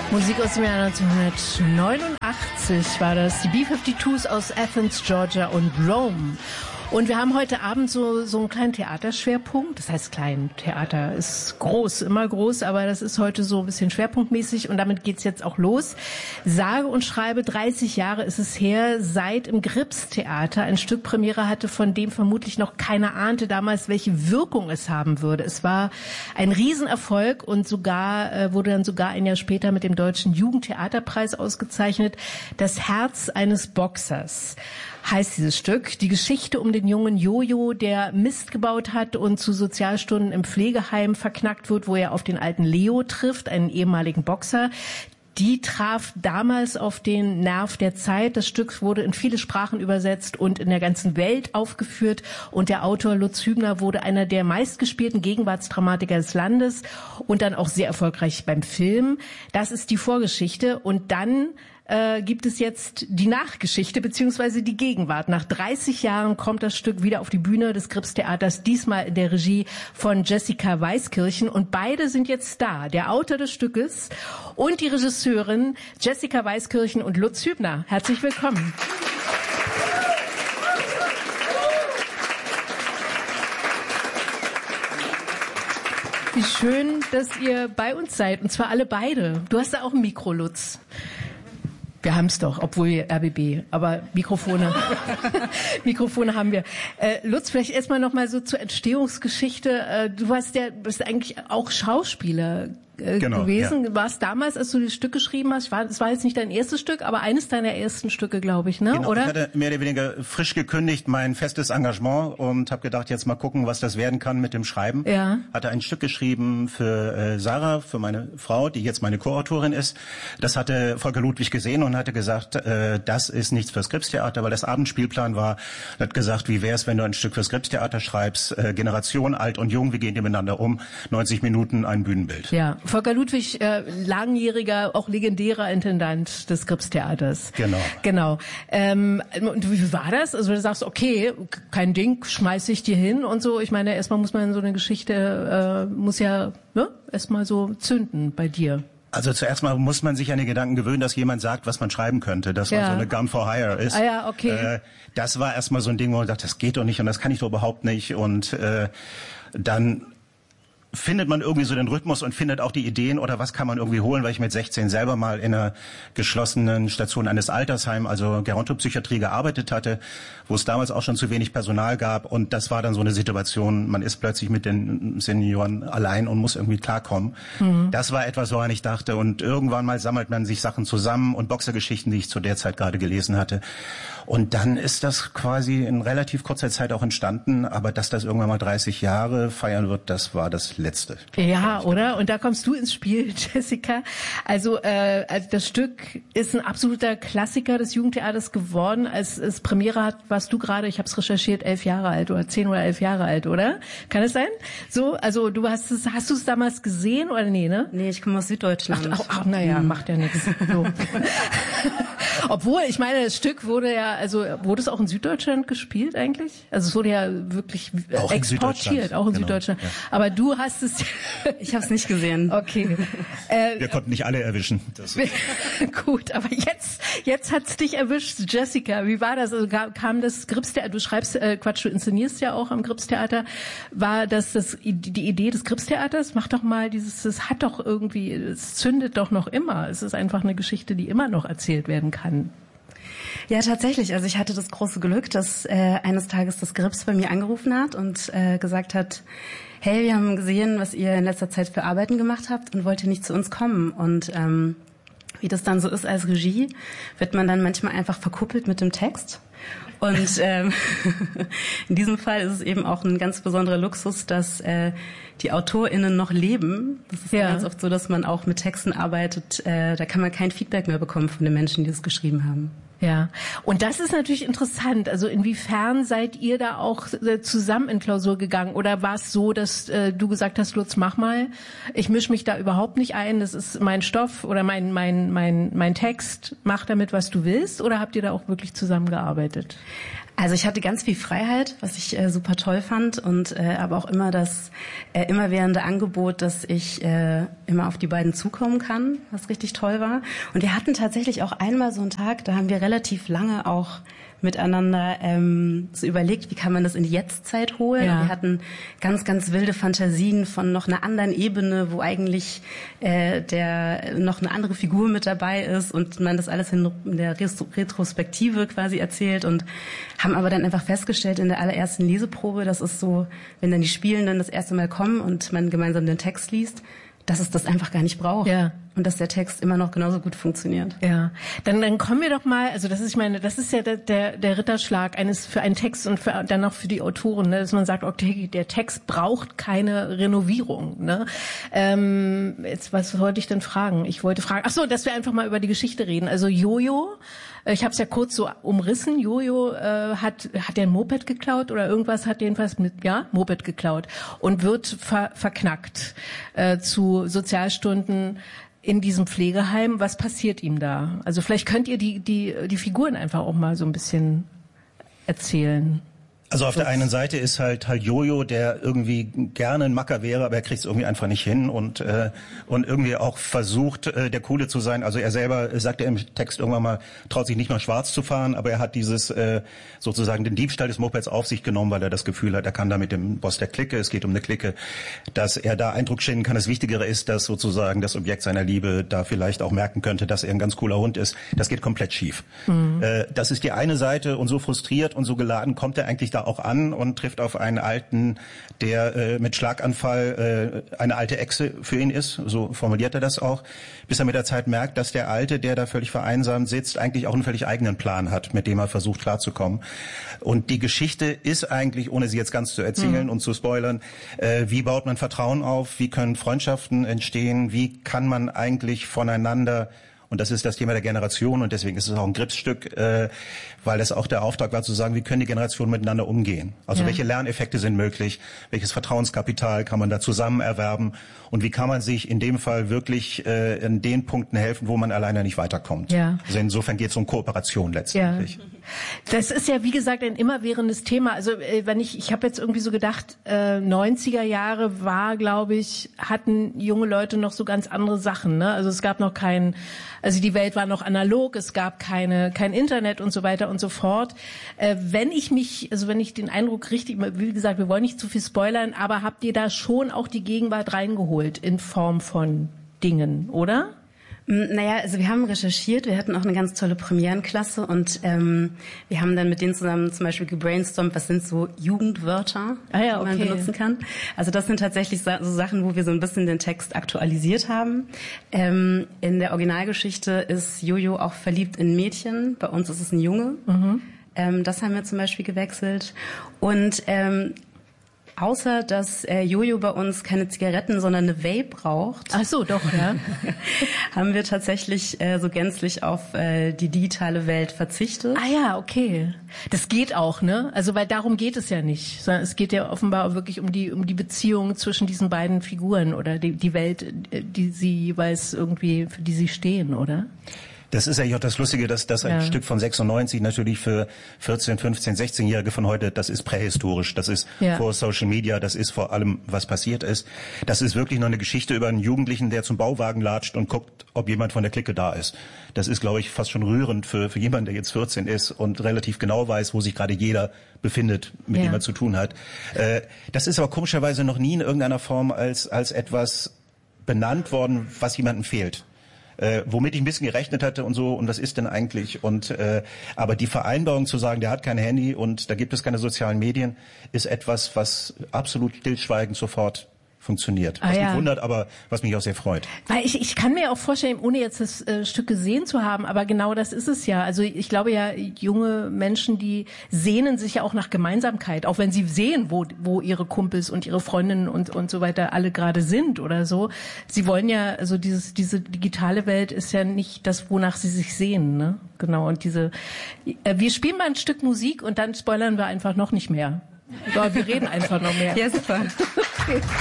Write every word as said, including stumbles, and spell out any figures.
Musik aus dem Jahr neunzehnhundertneunundachtzig war das. Die B zweiundfünfzig aus Athens, Georgia und Rome. Und wir haben heute Abend so, so einen kleinen Theaterschwerpunkt. Das heißt klein, Theater ist groß, immer groß, aber das ist heute so ein bisschen schwerpunktmäßig und damit geht's jetzt auch los. Sage und schreibe, dreißig Jahre ist es her, seit im Gripstheater ein Stück Premiere hatte, von dem vermutlich noch keiner ahnte damals, welche Wirkung es haben würde. Es war ein Riesenerfolg und sogar äh, wurde dann sogar ein Jahr später mit dem Deutschen Jugendtheaterpreis ausgezeichnet. Das Herz eines Boxers heißt dieses Stück. Die Geschichte um den jungen Jojo, der Mist gebaut hat und zu Sozialstunden im Pflegeheim verknackt wird, wo er auf den alten Leo trifft, einen ehemaligen Boxer. Die traf damals auf den Nerv der Zeit. Das Stück wurde in viele Sprachen übersetzt und in der ganzen Welt aufgeführt. Und der Autor Lutz Hübner wurde einer der meistgespielten Gegenwartsdramatiker des Landes und dann auch sehr erfolgreich beim Film. Das ist die Vorgeschichte. Und dann Äh, gibt es jetzt die Nachgeschichte beziehungsweise die Gegenwart. Nach dreißig Jahren kommt das Stück wieder auf die Bühne des Gripstheaters, diesmal in der Regie von Jessica Weiskirchen. Und beide sind jetzt da, der Autor des Stückes und die Regisseurin Jessica Weiskirchen und Lutz Hübner. Herzlich willkommen. Wie schön, dass ihr bei uns seid, und zwar alle beide. Du hast da auch ein Mikro, Lutz. Wir haben es doch, obwohl wir R B B, aber Mikrofone, Mikrofone haben wir. Äh, Lutz, vielleicht erstmal noch mal so zur Entstehungsgeschichte. Äh, du warst ja, bist eigentlich auch Schauspieler äh, genau, gewesen. Ja. Warst damals, als du das Stück geschrieben hast, war, es war jetzt nicht dein erstes Stück, aber eines deiner ersten Stücke, glaube ich, ne? Genau, Oder? Ich hatte mehr oder weniger frisch gekündigt mein festes Engagement und habe gedacht, jetzt mal gucken, was das werden kann mit dem Schreiben. Ja. Hatte ein Stück geschrieben für äh, Sarah, für meine Frau, die jetzt meine Co-Autorin ist. Das hatte Volker Ludwig gesehen und hatte gesagt, äh, das ist nichts fürs Gripstheater, weil das Abendspielplan war. Er hat gesagt, wie wär's, wenn du ein Stück fürs Gripstheater schreibst, äh, Generation, alt und jung, wie gehen die miteinander um, neunzig Minuten ein Bühnenbild. Ja, Volker Ludwig, äh, langjähriger, auch legendärer Intendant des Gripstheaters. Genau. Genau. Ähm, und wie war das? Also du sagst, okay, kein Ding, schmeiß ich dir hin und so. Ich meine, erstmal muss man so eine Geschichte, äh, muss ja ne, erstmal so zünden bei dir. Also zuerst mal muss man sich an den Gedanken gewöhnen, dass jemand sagt, was man schreiben könnte, dass man ja. so eine Gun for Hire ist. Ah ja, okay. Äh, das war erstmal so ein Ding, wo man dachte, das geht doch nicht und das kann ich doch überhaupt nicht. Und äh, dann findet man irgendwie so den Rhythmus und findet auch die Ideen oder was kann man irgendwie holen, weil ich mit sechzehn selber mal in einer geschlossenen Station eines Altersheims, also Gerontopsychiatrie, gearbeitet hatte, wo es damals auch schon zu wenig Personal gab und das war dann so eine Situation, man ist plötzlich mit den Senioren allein und muss irgendwie klarkommen. Mhm. Das war etwas, woran ich dachte und irgendwann mal sammelt man sich Sachen zusammen und Boxergeschichten, die ich zu der Zeit gerade gelesen hatte. Und dann ist das quasi in relativ kurzer Zeit auch entstanden, aber dass das irgendwann mal dreißig Jahre feiern wird, das war das Letzte. Ja, oder? Und da kommst du ins Spiel, Jessica. Also, äh, also das Stück ist ein absoluter Klassiker des Jugendtheaters geworden. Als es Premiere hat, warst du gerade, ich habe es recherchiert, elf Jahre alt oder zehn oder elf Jahre alt, oder? Kann es sein? So, also du hast es, hast du es damals gesehen oder nee, ne? Nee, ich komme aus Süddeutschland. Ach, ach, ach naja, hm. macht ja nichts. So. Obwohl, ich meine, das Stück wurde ja, also wurde es auch in Süddeutschland gespielt eigentlich? Also es wurde ja wirklich auch exportiert, auch in genau. Süddeutschland. Ja. Aber du hast es... Ich habe es nicht gesehen. Okay. Äh, Wir konnten nicht alle erwischen. Das gut, aber jetzt jetzt hat's dich erwischt, Jessica. Wie war das? Also kam das Gripstheater, du schreibst, äh, Quatsch, du inszenierst ja auch am Gripstheater. War das, das die Idee des Gripstheaters? Mach doch mal dieses, das hat doch irgendwie, es zündet doch noch immer. Es ist einfach eine Geschichte, die immer noch erzählt werden kann. Ja, tatsächlich. Also ich hatte das große Glück, dass äh, eines Tages das Grips bei mir angerufen hat und äh, gesagt hat, hey, wir haben gesehen, was ihr in letzter Zeit für Arbeiten gemacht habt und wollt ihr nicht zu uns kommen? Und ähm, wie das dann so ist als Regie, wird man dann manchmal einfach verkuppelt mit dem Text. Und ähm, in diesem Fall ist es eben auch ein ganz besonderer Luxus, dass äh, die AutorInnen noch leben. Das ist ja ganz oft so, dass man auch mit Texten arbeitet. Äh, da kann man kein Feedback mehr bekommen von den Menschen, die es geschrieben haben. Ja, und das ist natürlich interessant. Also inwiefern seid ihr da auch zusammen in Klausur gegangen? Oder war es so, dass äh, du gesagt hast, Lutz, mach mal, ich mische mich da überhaupt nicht ein, das ist mein Stoff oder mein mein mein mein Text, mach damit, was du willst? Oder habt ihr da auch wirklich zusammengearbeitet? Also ich hatte ganz viel Freiheit, was ich äh, super toll fand und äh, aber auch immer das äh, immerwährende Angebot, dass ich äh, immer auf die beiden zukommen kann, was richtig toll war. Und wir hatten tatsächlich auch einmal so einen Tag, da haben wir relativ lange auch miteinander ähm, so überlegt, wie kann man das in die Jetztzeit holen. Ja. Wir hatten ganz, ganz wilde Fantasien von noch einer anderen Ebene, wo eigentlich äh, der noch eine andere Figur mit dabei ist und man das alles in, in der Retrospektive quasi erzählt und haben aber dann einfach festgestellt in der allerersten Leseprobe, das ist so, wenn dann die Spielenden das erste Mal kommen und man gemeinsam den Text liest, dass es das einfach gar nicht braucht. Ja. Und dass der Text immer noch genauso gut funktioniert. Ja, dann dann kommen wir doch mal, also das ist, ich meine, das ist ja der der, der Ritterschlag eines für einen Text und für, dann auch für die Autoren, ne, dass man sagt, okay, der Text braucht keine Renovierung. Ne? Ähm, jetzt was wollte ich denn fragen? Ich wollte fragen, ach so, dass wir einfach mal über die Geschichte reden. Also Jojo, ich habe es ja kurz so umrissen. Jojo äh, hat hat der ein Moped geklaut oder irgendwas hat jedenfalls mit ja Moped geklaut und wird ver, verknackt äh, zu Sozialstunden in diesem Pflegeheim. Was passiert ihm da? Also vielleicht könnt ihr die die die Figuren einfach auch mal so ein bisschen erzählen. Also auf der einen Seite ist halt halt Jojo, der irgendwie gerne ein Macker wäre, aber er kriegt es irgendwie einfach nicht hin und äh, und irgendwie auch versucht, äh, der Coole zu sein. Also er selber äh, sagt er im Text irgendwann mal, traut sich nicht mal schwarz zu fahren, aber er hat dieses äh, sozusagen den Diebstahl des Mopeds auf sich genommen, weil er das Gefühl hat, er kann da mit dem Boss der Clique, es geht um eine Clique, dass er da Eindruck schinden kann. Das Wichtigere ist, dass sozusagen das Objekt seiner Liebe da vielleicht auch merken könnte, dass er ein ganz cooler Hund ist. Das geht komplett schief. Mhm. Äh, das ist die eine Seite und so frustriert und so geladen kommt er eigentlich da auch an und trifft auf einen Alten, der äh, mit Schlaganfall äh, eine alte Echse für ihn ist, so formuliert er das auch, bis er mit der Zeit merkt, dass der Alte, der da völlig vereinsamt sitzt, eigentlich auch einen völlig eigenen Plan hat, mit dem er versucht klarzukommen. Und die Geschichte ist eigentlich, ohne sie jetzt ganz zu erzählen mhm. und zu spoilern, äh, wie baut man Vertrauen auf, wie können Freundschaften entstehen, wie kann man eigentlich voneinander. Und das ist das Thema der Generation und deswegen ist es auch ein Gripsstück, äh, weil es auch der Auftrag war zu sagen, wie können die Generationen miteinander umgehen? Also ja. welche Lerneffekte sind möglich? Welches Vertrauenskapital kann man da zusammen erwerben? Und wie kann man sich in dem Fall wirklich äh, in den Punkten helfen, wo man alleine nicht weiterkommt? Ja. Also insofern geht es um Kooperation letztendlich. Ja. Das ist ja, wie gesagt, ein immerwährendes Thema. Also äh, wenn ich, ich habe jetzt irgendwie so gedacht, äh, neunziger Jahre war, glaube ich, hatten junge Leute noch so ganz andere Sachen. Ne? Also es gab noch kein, also die Welt war noch analog, es gab keine, kein Internet und so weiter und so fort. Äh, wenn ich mich, also wenn ich den Eindruck richtig, wie gesagt, wir wollen nicht zu viel spoilern, aber habt ihr da schon auch die Gegenwart reingeholt in Form von Dingen, oder? Naja, also wir haben recherchiert, wir hatten auch eine ganz tolle Premierenklasse und ähm, wir haben dann mit denen zusammen zum Beispiel gebrainstormt, was sind so Jugendwörter, ah ja, okay. die man benutzen kann. Also das sind tatsächlich so Sachen, wo wir so ein bisschen den Text aktualisiert haben. Ähm, in der Originalgeschichte ist Jojo auch verliebt in Mädchen, bei uns ist es ein Junge. Mhm. Ähm, das haben wir zum Beispiel gewechselt. Und ähm, außer, dass äh, Jojo bei uns keine Zigaretten, sondern eine Vape braucht. Ach so, doch, ja. haben wir tatsächlich äh, so gänzlich auf äh, die digitale Welt verzichtet. Ah ja, okay. Das geht auch, ne? Also, weil darum geht es ja nicht, sondern es geht ja offenbar wirklich um die um die Beziehung zwischen diesen beiden Figuren oder die, die Welt, die sie jeweils irgendwie, für die sie stehen, oder? Das ist ja auch das Lustige, dass das ein ja. Stück von sechsundneunzig natürlich für vierzehn, fünfzehn, sechzehnjährige von heute, das ist prähistorisch, das ist ja. vor Social Media, das ist vor allem, was passiert ist. Das ist wirklich noch eine Geschichte über einen Jugendlichen, der zum Bauwagen latscht und guckt, ob jemand von der Clique da ist. Das ist, glaube ich, fast schon rührend für, für jemanden, der jetzt vierzehn ist und relativ genau weiß, wo sich gerade jeder befindet, mit ja. dem er zu tun hat. Äh, das ist aber komischerweise noch nie in irgendeiner Form als, als etwas benannt worden, was jemandem fehlt. Äh, womit ich ein bisschen gerechnet hatte und so, und was ist denn eigentlich? Und äh, aber die Vereinbarung zu sagen, der hat kein Handy und da gibt es keine sozialen Medien, ist etwas, was absolut stillschweigend sofort funktioniert. Was ah, ja. mich wundert, aber was mich auch sehr freut. Weil ich, ich kann mir auch vorstellen, ohne jetzt das äh, Stück gesehen zu haben, aber genau das ist es ja. Also ich glaube ja, junge Menschen, die sehnen sich ja auch nach Gemeinsamkeit, auch wenn sie sehen, wo, wo ihre Kumpels und ihre Freundinnen und, und so weiter alle gerade sind oder so. Sie wollen ja, also dieses, diese digitale Welt ist ja nicht das, wonach sie sich sehen, ne? Genau. Und diese, äh, wir spielen mal ein Stück Musik und dann spoilern wir einfach noch nicht mehr. Aber wir reden einfach noch mehr. Ja, super. Okay.